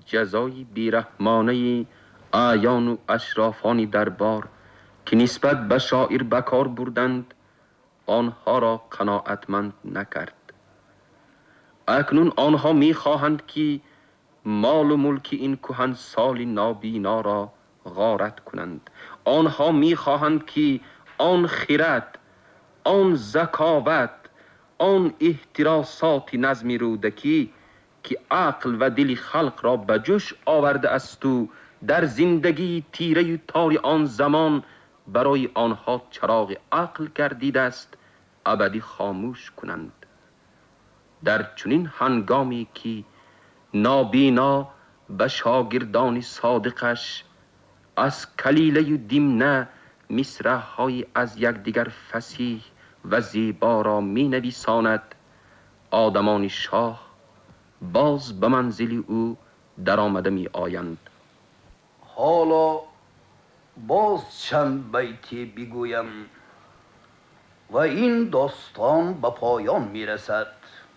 جزای بیرحمانه اعیان و اشرافانی دربار که نسبت به شاعر بکار بردند آنها را قناعتمند نکرد. اکنون آنها می‌خواهند که مال و ملک این کهنسال نابینا را غارت کنند. آنها می‌خواهند که آن خرد، آن ذکاوت، آن احتراسات نظم رودکی که عقل و دل خلق را به جوش آورده است و در زندگی تیره و تار آن زمان برای آنها چراغ عقل گردیده است ابدی خاموش کنند. در چنین هنگامی که نابینا به شاگردان صادقش از کلیله و دیمنه مصرع‌های از یکدیگر فصیح و زیبا را می نویساند، آدمان شاه باز به منزل او در آمده می آیند. حالا باز چند بیتی بگویم و این داستان به پایان می رسد.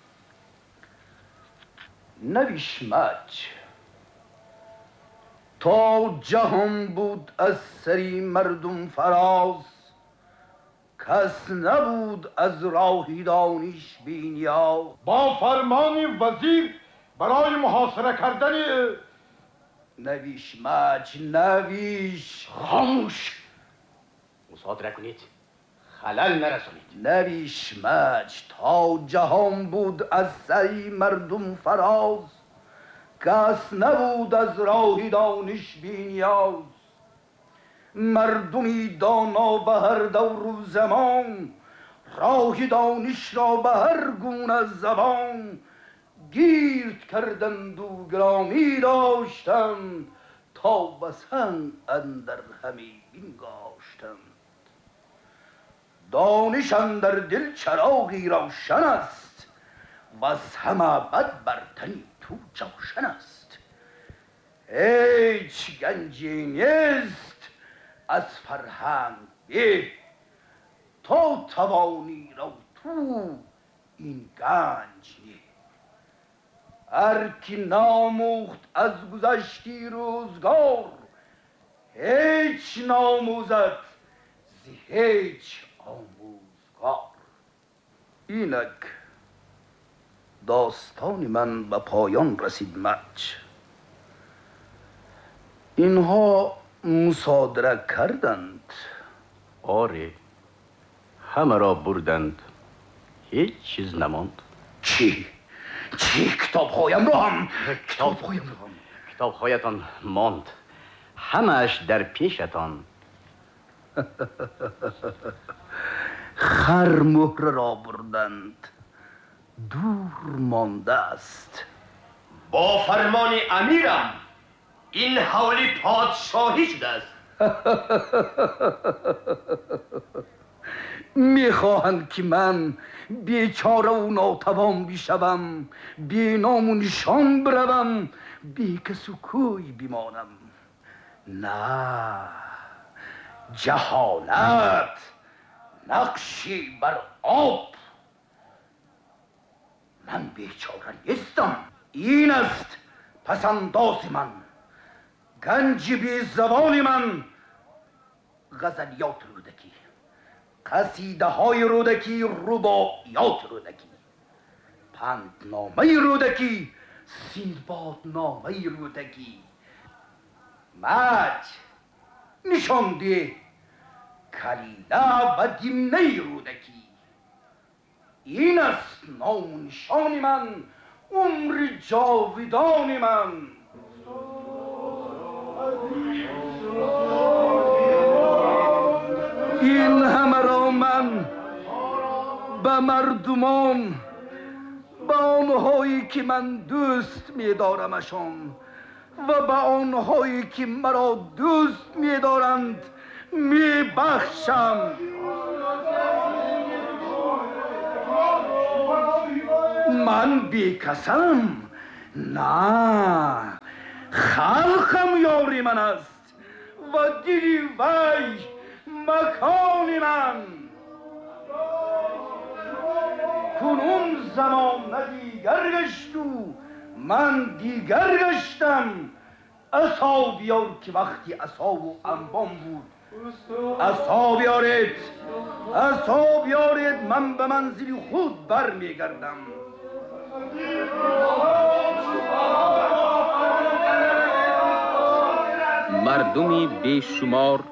نویشمج تا جهان بود از سری مردم فراز، کس نبود از راهی دانش بی نیاز. با فرمان وزیر برای محاصره کردن نویشمج نویش. خاموش، مصادره کنید، خلل نرسانید. نویشمج تا جهان بود از سری مردم فراز، کس نبود از راهی دانش بی نیاز. مردمی دانا به هر دور و زمان، راه دانش را به هر گونه زبان گیرد کردند و گرامی داشتند، تا به سنگ اندر همی بنگاشتند. دانش اندر دل چراغی روشن است، و از همه بد بر تنی تو جوشن است. هیچ گنجی نیست از فرهنگ به، تا توانی رو تو این گنج نه. هر کی ناموخت از گذشتی روزگار، هیچ ناموزد ز هیچ آموزگار. اینک داستان من به پایان رسید مج. اینها مصادره کردند. آره، همه را بردند، هیچ چیز نماند. چی کتابهایم را هم؟ کتابهایتان ماند، همه‌اش در پیشتان. خرمهر را بردند، دور مانده است. با فرمان امیرم این حولی پادشاهی شده است. میخواهند که من بیچاره و ناتوان بشوم، بی نام و نشان بروم، بی کس و کوی بمانم. نه، جهالت نقشی بر آب. من بیچاره نیستم. این است پس انداز من، گنج بی زبان من. غزلیات رودکی، قصیده های رودکی، رباعیات رودکی، پندنامه رودکی، سیندباد نامه رودکی. مج نشان ده کلیله و دیمنه رودکی. این است نام و نشان من، عمر جاودان من. این همه را من به مردمان، به آنهایی که من دوست می‌دارمشان و به آنهایی که مرا دوست می‌دارند می‌بخشم. من بیکسم؟ نه، خلقم یاری من است و دلی وی مکان من. کنون زمان دیگر گشت و من دیگر گشتم. عصا بیار که وقتی عصا و انبان بود. عصا بیارید، عصا بیارید، من به منزل خود برمیگردم. مردمی بیشمار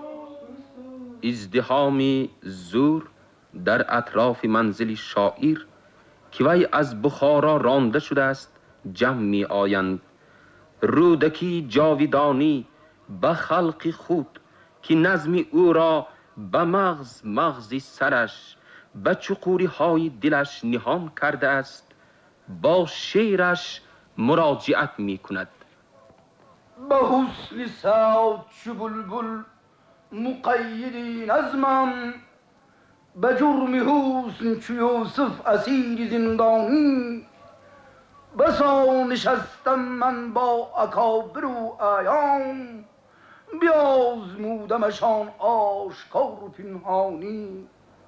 ازدحامی زور در اطراف منزل شاعر که وی از بخارا رانده شده است جمع می آیند. رودکی جاویدانی به خلق خود که نظم او را به مغز سرش به چقوری های دلش نهان کرده است با شعرش مراجعت می کند. به حسن سعد چو بلبل مقیدی نظمم، به جرم حسن چو یوسف اسیر زندانی. بسا نشستم من با اکابر و اعیان، بیازمودمشان آشکار و پنهانی.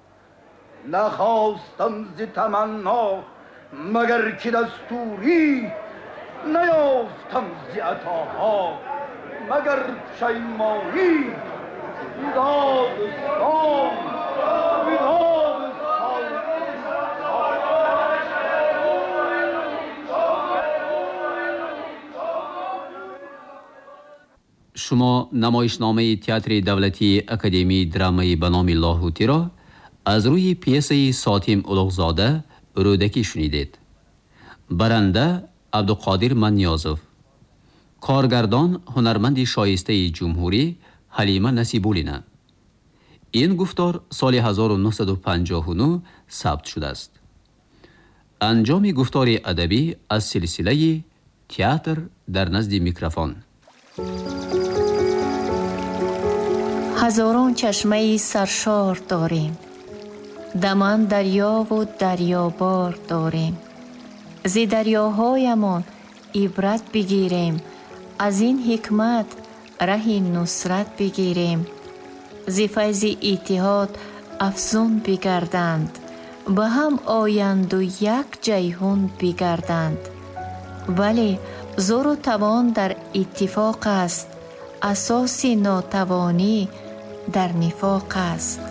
نخواستم ز تمنا مگر که دستوری، نیافتم ز عطاها مگر پشیمانی. بیدادستان، بیدادستان. شما نمایشنامه تئاتر دولتی اکادمی درامایی به نام لاهوتی را از روی پیسه ساتیم اولوغزاده رودکی شنیدید. برنده عبدالقادر منیازوف، کارگردان هنرمند شایسته جمهوری حلیمه نصیبولینه. این گفتار سال 1959 ثبت شده است. انجام گفتار ادبی از سلسله تئاتر در نزد میکروفون. هزاران چشمه سرشار داریم، دمان دریا و دریابار داریم. ز دریاهایمان عبرت بگیریم، از این حکمت ره نصرت بگیریم. ز فیض اتحاد افزون بگردند، به هم آیند و یک جیهون بگردند. ولی زور و توان در اتفاق است، اساس ناتوانی در نفاق است.